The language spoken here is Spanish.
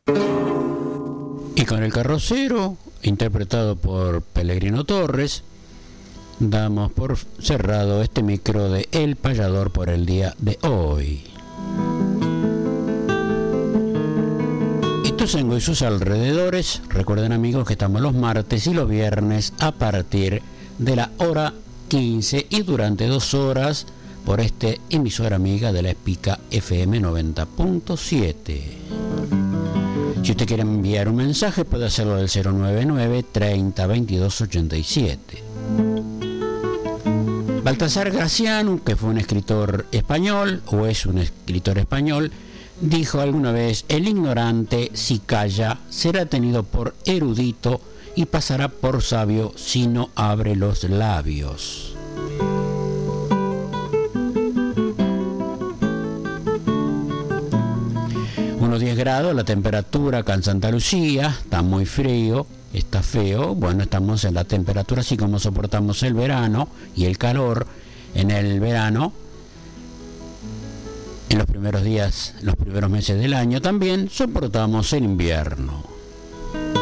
Y con El Carrocero, interpretado por Pellegrino Torres, damos por cerrado este micro de El Payador por el día de hoy. Ituzaingó y sus alrededores, recuerden amigos que estamos los martes y los viernes a partir de la hora 15 y durante 2 horas por este emisora amiga de la Espica FM 90.7. Si usted quiere enviar un mensaje puede hacerlo al 099 30 22 87. Baltasar Gracián, que fue un escritor español, o es un escritor español, dijo alguna vez: el ignorante, si calla, será tenido por erudito y pasará por sabio si no abre los labios. Unos 10 grados la temperatura acá en Santa Lucía, está muy frío, está feo. Bueno, estamos en la temperatura así como soportamos el verano y el calor. En el verano, en los primeros días, los primeros meses del año, también soportamos el invierno.